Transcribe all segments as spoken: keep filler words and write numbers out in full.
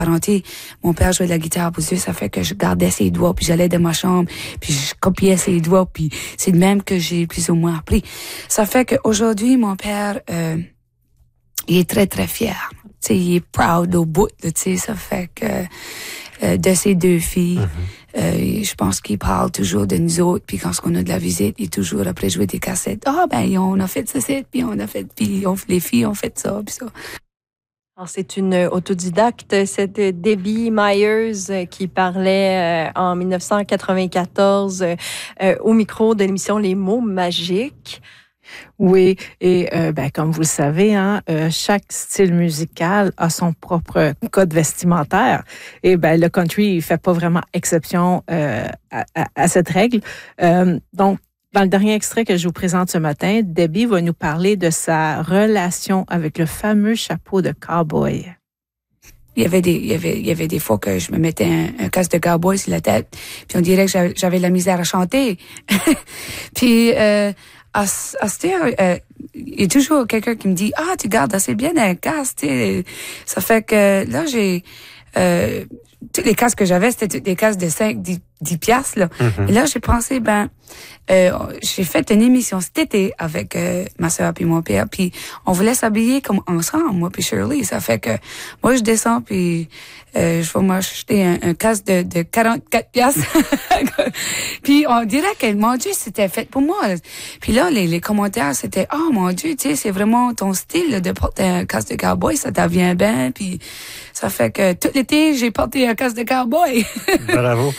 parenté, mon père jouait de la guitare pour Dieu, ça fait que je gardais ses doigts, puis j'allais dans ma chambre, puis je copiais ses doigts, puis c'est de même que j'ai plus ou moins appris. Ça fait qu'aujourd'hui, mon père, euh, il est très, très fier. Tu sais, il est proud au bout, tu sais, ça fait que euh, de ses deux filles, mm-hmm. euh, je pense qu'il parle toujours de nous autres, puis quand on a de la visite, il est toujours après jouer des cassettes. Ah, oh, ben, on a fait ça, puis on a fait, puis on, les filles ont fait ça, puis ça. Alors, c'est une autodidacte, cette Debbie Myers qui parlait euh, en dix-neuf cent quatre-vingt-quatorze euh, au micro de l'émission Les mots magiques. Oui, et euh, ben, comme vous le savez, hein, euh, chaque style musical a son propre code vestimentaire. Et ben, le country, il fait pas vraiment exception euh, à, à, à cette règle. Euh, donc, dans le dernier extrait que je vous présente ce matin, Debbie va nous parler de sa relation avec le fameux chapeau de cowboy. Il y avait des, il y avait, il y avait des fois que je me mettais un, un casque de cowboy sur la tête, puis on dirait que j'avais, j'avais de la misère à chanter. Puis, euh, à, à cette heure, euh, il y a toujours quelqu'un qui me dit, ah, tu gardes assez bien un casque, tu sais. Ça fait que là, j'ai, euh, tous les casques que j'avais, c'était des casques de cinq, dix piastres, là. Mm-hmm. Et là, j'ai pensé, ben, euh, j'ai fait une émission cet été avec euh, ma soeur puis mon père, puis on voulait s'habiller comme ensemble, moi puis Shirley. Ça fait que moi, je descends, puis euh, je vais m'acheter un, un casque de, de quarante-quatre piastres. Puis on dirait que, mon Dieu, c'était fait pour moi. Puis là, les, les commentaires, c'était, oh mon Dieu, tu sais, c'est vraiment ton style là, de porter un casque de cowboy, ça t'avient bien. Puis ça fait que tout l'été, j'ai porté un casque de cowboy. Bravo.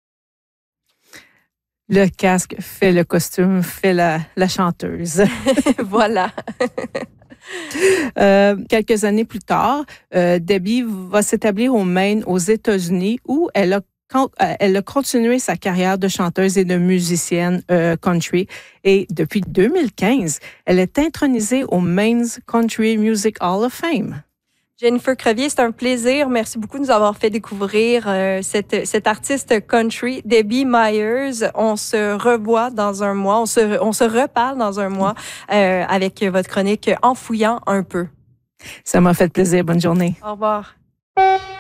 Le casque fait le costume, fait la, la chanteuse. Voilà. euh, quelques années plus tard, euh, Debbie va s'établir au Maine, aux États-Unis, où elle a Elle a continué sa carrière de chanteuse et de musicienne euh, country. Et depuis deux mille quinze, elle est intronisée au Maine's Country Music Hall of Fame. Jennifer Crevier, c'est un plaisir. Merci beaucoup de nous avoir fait découvrir euh, cette, cette artiste country, Debbie Myers. On se revoit dans un mois, on se, on se reparle dans un mois euh, avec votre chronique En fouillant un peu. Ça m'a fait plaisir. Bonne journée. Au revoir.